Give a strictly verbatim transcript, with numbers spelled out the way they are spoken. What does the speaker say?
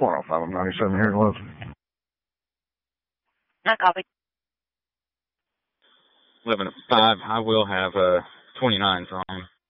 four oh five, I'm ninety-seven here in Wilson. Not copy. eleven oh five, I will have uh, twenty-nines on.